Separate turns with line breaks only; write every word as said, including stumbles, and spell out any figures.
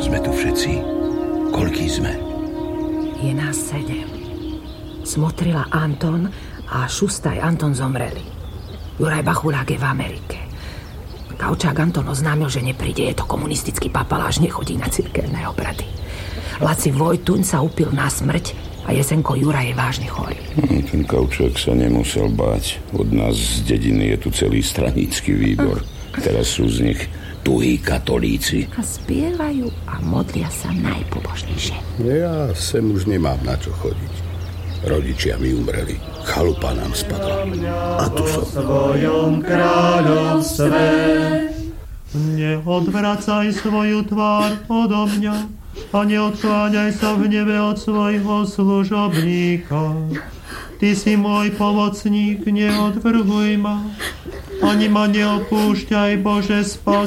sme tu všetci? Koľký sme?
Je nás sedem. Smotrila Anton a Šustaj Anton zomreli. Juraj Bachulák je v Amerike. Kaučák Anton oznámil, že nepríde, je to komunistický papaláš, nechodí na cirkevné obrady. Laci Vojtuň sa upil na smrť a Jesenko Juraj je vážne chorý.
No, ten Kaučák sa nemusel báť. Od nás z dediny je tu celý stranícky výbor. Teraz sú z nich tuhí katolíci.
A spievajú a modlia sa najpobožnejšie.
Ja sem už nemám na čo chodiť. Rodičia mi umreli. Chalupa nám spadla. A tu som.
V svojom kráľovstve neodvracaj svoju tvár odo mňa a neodkláňaj sa v nebe od svojho služobníka. Ty si môj pomocník, neodvrhuj ma. Ani ma neopúšťaj, Bože, spás